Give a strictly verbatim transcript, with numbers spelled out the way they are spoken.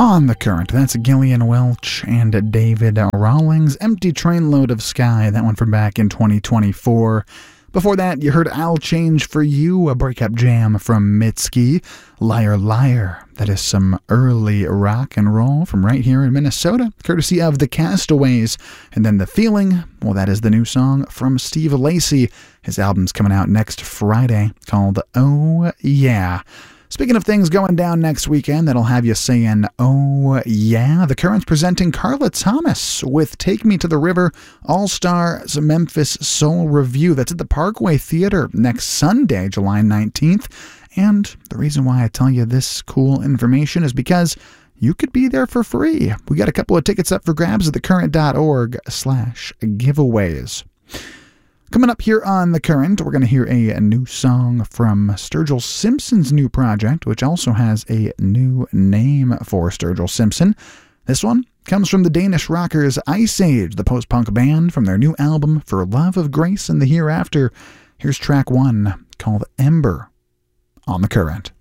On the Current, that's Gillian Welch and David Rawlings, Empty Trainload of Sky, that one from back in twenty twenty-four. Before that, you heard I'll Change For You, a breakup jam from Mitski. Liar Liar, that is some early rock and roll from right here in Minnesota, courtesy of the Castaways. And then The Feeling, well, that is the new song from Steve Lacy. His album's coming out next Friday, called Oh Yeah. Speaking of things going down next weekend that'll have you saying, oh yeah, The Current's presenting Carla Thomas with Take Me to the River All-Stars Memphis Soul Review. That's at the Parkway Theater next Sunday, July nineteenth. And the reason why I tell you this cool information is because you could be there for free. We got a couple of tickets up for grabs at thecurrent.org slash giveaways. Coming up here on The Current, we're going to hear a, a new song from Sturgill Simpson's new project, which also has a new name for Sturgill Simpson. This one comes from the Danish rockers Ice Age, the post-punk band, from their new album For Love of Grace and the Hereafter. Here's track one, called Ember, on The Current.